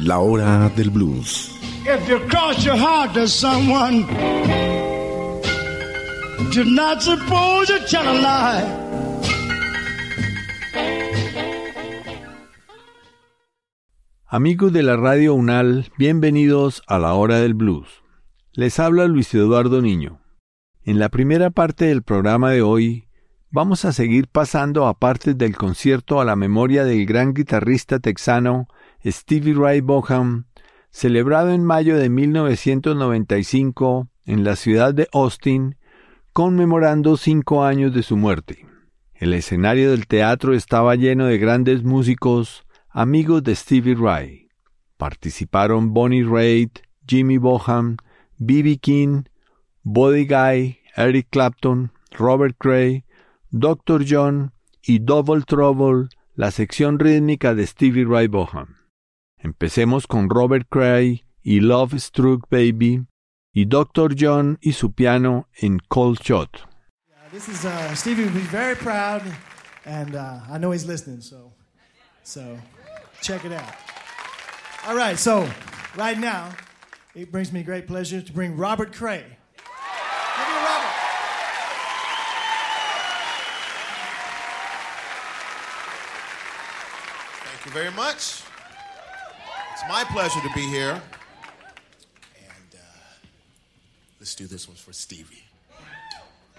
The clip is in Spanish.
La Hora del Blues. If you cross your heart to someone, you're not supposed to tell a lie. Amigos de la Radio UNAL, bienvenidos a La Hora del Blues. Les habla Luis Eduardo Niño. En la primera parte del programa de hoy, vamos a seguir pasando a partes del concierto a la memoria del gran guitarrista texano Stevie Ray Vaughan, celebrado en mayo de 1995 en la ciudad de Austin, conmemorando 5 años de su muerte. El escenario del teatro estaba lleno de grandes músicos, amigos de Stevie Ray. Participaron Bonnie Raitt, Jimmy Vaughan, B.B. King, Buddy Guy, Eric Clapton, Robert Cray, Dr. John y Double Trouble, la sección rítmica de Stevie Ray Vaughan. Empecemos con Robert Cray y Love Struck Baby, y Dr. John y su piano en Cold Shot. This is Stevie will be very proud, and I know he's listening, so check it out. All right, so right now, it brings me great pleasure to bring Robert Cray. Give me Robert. Thank you very much. It's my pleasure to be here. And let's do this one for Stevie.